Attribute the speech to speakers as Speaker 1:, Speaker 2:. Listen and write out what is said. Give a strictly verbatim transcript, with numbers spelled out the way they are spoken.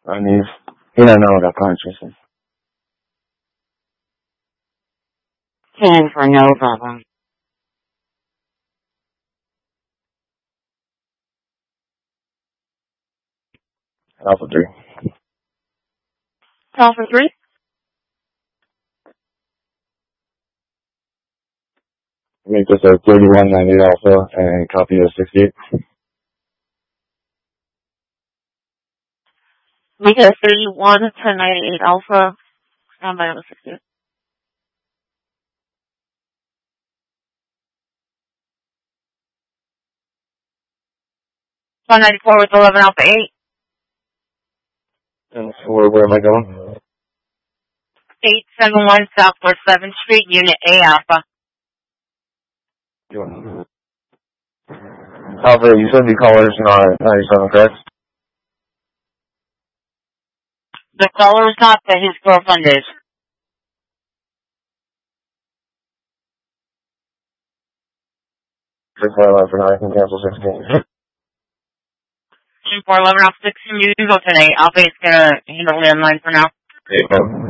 Speaker 1: I mean, you don't know what I punch, listen.
Speaker 2: ten for no problem.
Speaker 1: Alpha three.
Speaker 2: Alpha three?
Speaker 1: Make this a thirty-one ninety-eight Alpha and copy of sixty-eight.
Speaker 2: Make it a thirty-one to ninety-eight Alpha. Stand by on the sixty-eight. one ninety-four with eleven Alpha eight.
Speaker 1: And where, where am I going?
Speaker 2: eight seventy-one Southwest seventh Street, Unit A Alpha.
Speaker 1: Alpha, you said the caller's not ninety-seven, correct?
Speaker 2: The caller is not, but his girlfriend is.
Speaker 1: six four eleven for now, I can cancel sixteen.
Speaker 2: four eleven Alpha sixteen, you can go today. Alpha eight's gonna handle the landline for now.
Speaker 1: Okay,